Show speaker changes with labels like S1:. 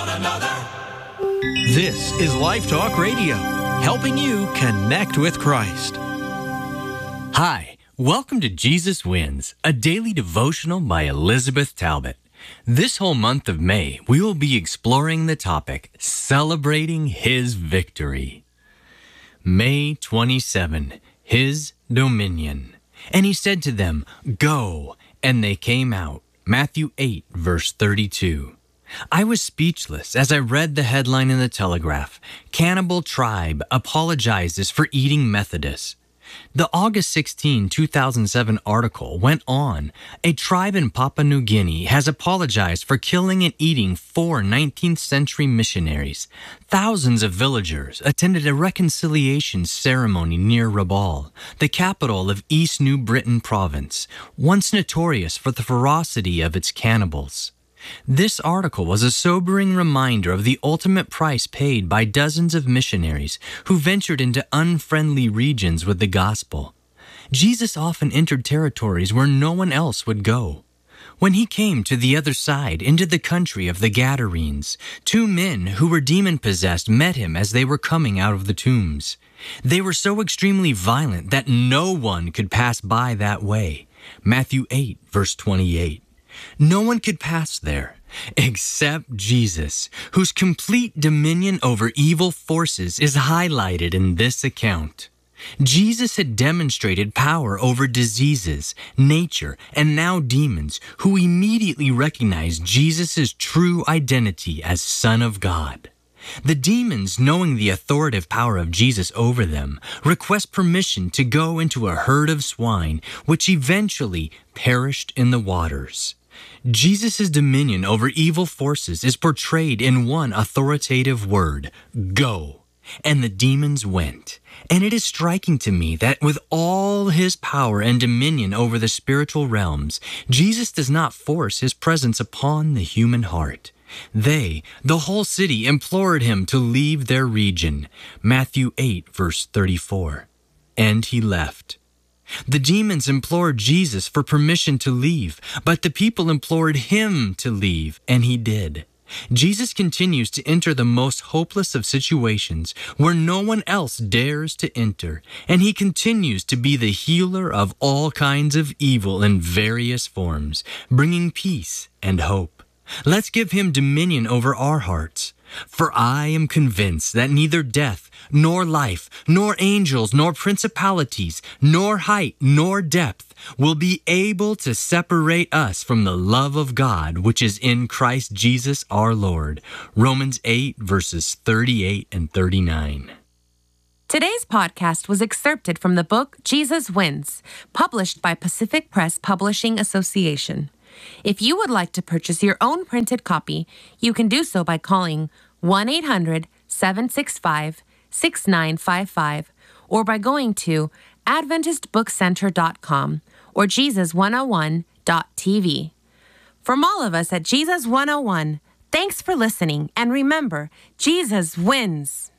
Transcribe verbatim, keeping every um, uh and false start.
S1: This is Life Talk Radio, helping you connect with Christ.
S2: Hi, welcome to Jesus Wins, a daily devotional by Elizabeth Talbot. This whole month of May, we will be exploring the topic, Celebrating His Victory. May twenty-seventh, His Dominion. And he said to them, Go, and they came out. Matthew eight, verse thirty-two. I was speechless as I read the headline in the Telegraph, Cannibal Tribe Apologizes for Eating Methodist. The August sixteenth, two thousand seven article went on, a tribe in Papua New Guinea has apologized for killing and eating four nineteenth century missionaries. Thousands of villagers attended a reconciliation ceremony near Rabaul, the capital of East New Britain province, once notorious for the ferocity of its cannibals. This article was a sobering reminder of the ultimate price paid by dozens of missionaries who ventured into unfriendly regions with the gospel. Jesus often entered territories where no one else would go. When he came to the other side, into the country of the Gadarenes, two men who were demon-possessed met him as they were coming out of the tombs. They were so extremely violent that no one could pass by that way. Matthew eight, verse twenty-eight. No one could pass there except Jesus, whose complete dominion over evil forces is highlighted in this account. Jesus had demonstrated power over diseases, nature, and now demons, who immediately recognized Jesus' true identity as Son of God. The demons, knowing the authoritative power of Jesus over them, request permission to go into a herd of swine, which eventually perished in the waters. Jesus' dominion over evil forces is portrayed in one authoritative word, go. And the demons went. And it is striking to me that with all his power and dominion over the spiritual realms, Jesus does not force his presence upon the human heart. They, the whole city, implored him to leave their region. Matthew eight, verse thirty-four. And he left. The demons implored Jesus for permission to leave, but the people implored him to leave, and he did. Jesus continues to enter the most hopeless of situations where no one else dares to enter, and he continues to be the healer of all kinds of evil in various forms, bringing peace and hope. Let's give him dominion over our hearts. For I am convinced that neither death, nor life, nor angels, nor principalities, nor height, nor depth will be able to separate us from the love of God which is in Christ Jesus our Lord. Romans eight, verses thirty-eight and thirty-nine.
S3: Today's podcast was excerpted from the book Jesus Wins, published by Pacific Press Publishing Association. If you would like to purchase your own printed copy, you can do so by calling one eight hundred, seven six five, six nine five five or by going to adventist book center dot com or jesus one oh one dot t v. From all of us at Jesus one oh one, thanks for listening, and remember, Jesus wins.